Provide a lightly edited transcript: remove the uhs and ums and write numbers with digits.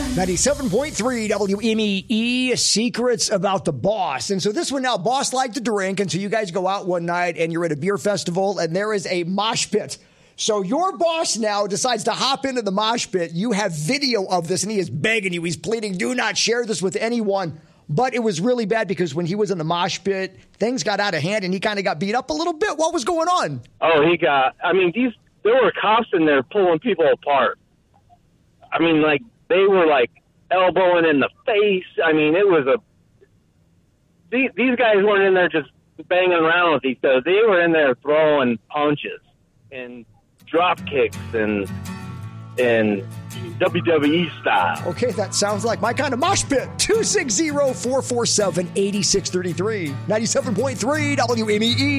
97.3 WMEE, Secrets About the Boss. And so this one now, Boss liked to drink. And so you guys go out one night and you're at a beer festival and there is a mosh pit. So your boss now decides to hop into the mosh pit. You have video of this and he is begging you. He's pleading, do not share this with anyone. But it was really bad because when he was in the mosh pit, things got out of hand and he kind of got beat up a little bit. What was going on? Oh, there were cops in there pulling people apart. I mean, like, they were, like, elbowing in the face. I mean, it was these guys weren't in there just banging around with each other. They were in there throwing punches and drop kicks and WWE style. Okay, that sounds like my kind of mosh pit. 260-447-8633. 97.3 WMEE.